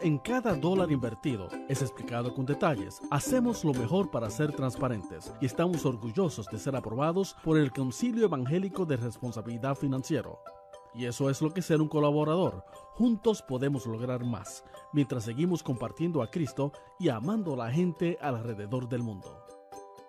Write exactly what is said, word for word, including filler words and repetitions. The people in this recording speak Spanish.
en cada dólar invertido es explicado con detalles. Hacemos lo mejor para ser transparentes y estamos orgullosos de ser aprobados por el Concilio Evangélico de Responsabilidad Financiera. Y eso es lo que es ser un colaborador. Juntos podemos lograr más, mientras seguimos compartiendo a Cristo y amando a la gente alrededor del mundo.